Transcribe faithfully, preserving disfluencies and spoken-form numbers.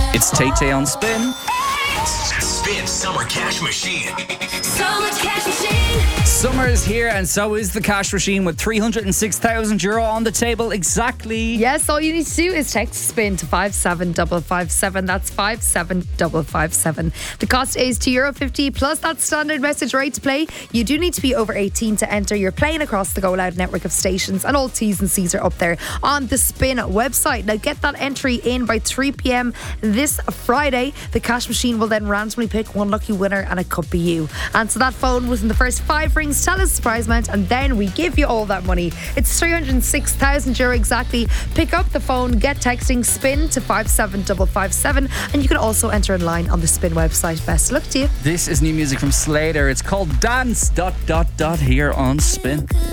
It's Tay Tay on Spin. Spin Summer Cash Machine. Summer Cash Machine. Summer is here, and so is the cash machine with three hundred six thousand euro on the table exactly. Yes, all you need to do is text SPIN to five seven five five seven. That's five seven five five seven. The cost is two euro fifty plus that standard message rate to play. You do need to be over eighteen to enter. You're playing across the Go Loud network of stations, and all T's and C's are up there on the Spin website. Now get that entry in by three p.m. this Friday. The cash machine will then randomly pick one lucky winner, and it could be you. Answer that phone within the first five rings, tell us the prize amount, and then we give you all that money. It's three hundred six thousand euro exactly. Pick up the phone, get texting SPIN to five seven five five seven, and you can also enter in line on the Spin website. Best of luck to you. This is new music from Slater. It's called Dance dot dot dot here on Spin.